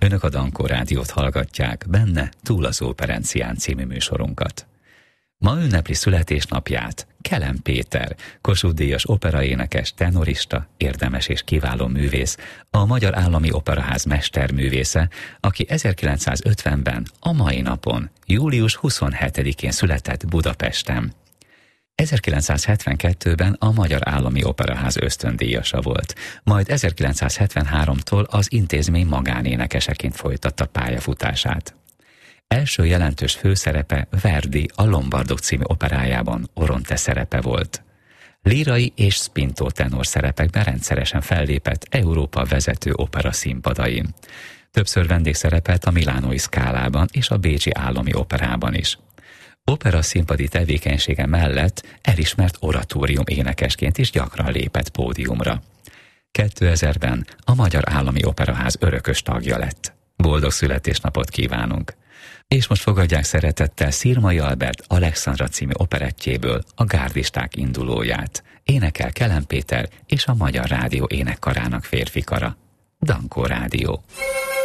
Önök a Dankó Rádiót hallgatják, benne Túl az Óperencián című műsorunkat. Ma ünnepli születésnapját Kelem Péter, Kossuth-díjas operaénekes, tenorista, érdemes és kiváló művész, a Magyar Állami Operaház mesterművésze, aki 1950-ben, a mai napon, július 27-én született Budapesten. 1972-ben a Magyar Állami Operaház ösztöndíjasa volt, majd 1973-tól az intézmény magánénekeseként folytatta pályafutását. Első jelentős főszerepe Verdi a Lombardok című operájában Oronte szerepe volt. Lírai és spintó tenor szerepekben rendszeresen fellépett Európa vezető opera színpadain. Többször vendégszerepelt a Milánói Scalában és a Bécsi Állami Operában is. Opera színpadi tevékenysége mellett elismert oratórium énekesként is gyakran lépett pódiumra. 2000-ben a Magyar Állami Operaház örökös tagja lett. Boldog születésnapot kívánunk! És most fogadják szeretettel Szirmai Albert Alexandra című operettjéből a Gárdisták indulóját. Énekel Kelem Péter és a Magyar Rádió énekkarának férfikara. Dankó Rádió.